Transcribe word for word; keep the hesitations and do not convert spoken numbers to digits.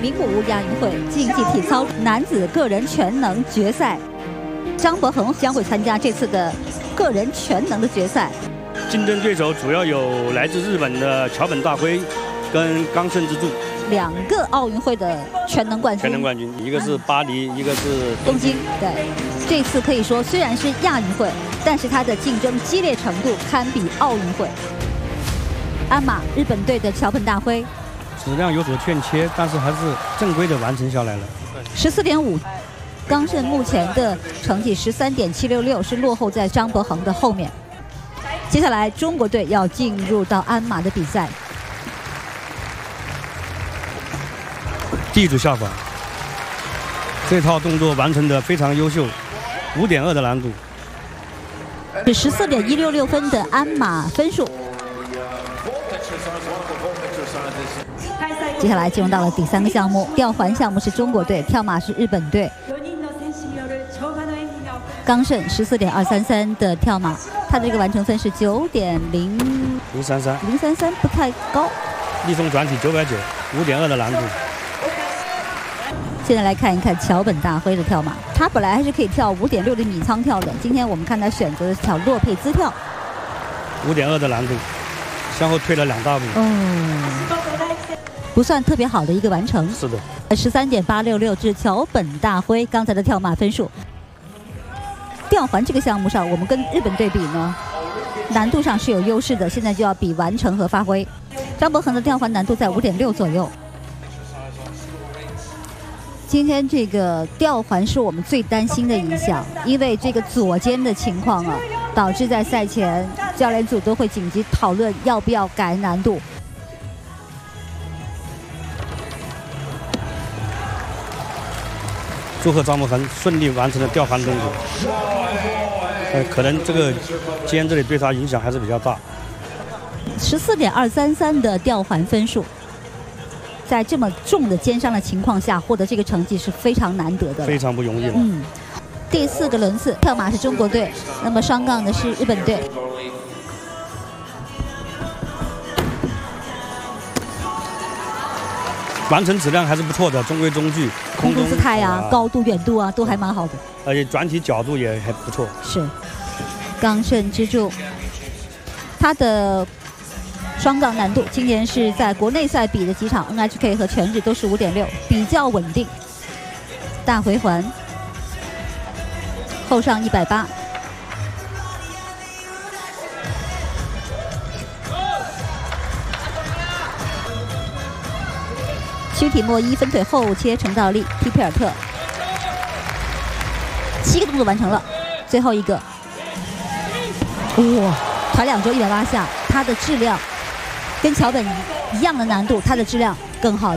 名古屋亚运会竞技体操男子个人全能决赛，张博恒将会参加这次的个人全能的决赛。 竞争对手主要有来自日本的桥本大辉跟冈胜之助， 两个奥运会的全能冠军。 全能冠军，一个是巴黎，一个是东京。对，这次可以说虽然是亚运会，但是它的竞争激烈程度堪比奥运会。鞍马日本队的桥本大辉， 质量有所欠缺，但是还是正规的完成下来了。 十四点五，冈胜目前的成绩十三点七六六，是落后在张博恒的后面。接下来中国队要进入到鞍马的比赛。 地主下法，这套动作完成的非常优秀，五点二的难度， 是十四点一六六分的鞍马分数。接下来进入到了第三个项目，吊环项目是中国队，跳马是日本队。冈胜十四点二三三的跳马，他的这个完成分是九点零零三三， 零三三不太高。 立松转体九百九，五点二的难度。 现在来看一看桥本大辉的跳马，他本来还是可以跳五点六的米仓跳的，今天我们看他选择的是跳洛佩兹跳， 五点二的难度，向后退了两大步。 哦，不算特别好的一个完成。 是的， 十三点八六六是桥本大辉刚才的跳马分数。吊环这个项目上，我们跟日本队比呢，难度上是有优势的。现在就要比完成和发挥。张博恒的吊环难度在五点六左右。今天这个吊环是我们最担心的一项，因为这个左肩的情况啊，导致在赛前教练组都会紧急讨论要不要改难度。 祝贺张博恒顺利完成了吊环动作。呃，可能这个肩这里对他影响还是比较大。 十四点二三三的吊环分数，在这么重的肩伤的情况下获得这个成绩是非常难得的， 非常不容易了。 嗯，第四个轮次跳马是中国队，那么双杠的是日本队。 完成质量还是不错的，中规中矩， 空中姿态啊、高度、远度啊都还蛮好的， 而且转体角度也还不错。 是，冈胜之助，他的双杠难度今年是在国内赛比的几场 N H K 和全日都是五点六，比较稳定。大回环，后上一百八。躯体末一分腿后切成倒立踢皮尔特，七个动作完成了，最后一个，哇，抬两周一百八下，它的质量跟桥本一样的难度，它的质量更好。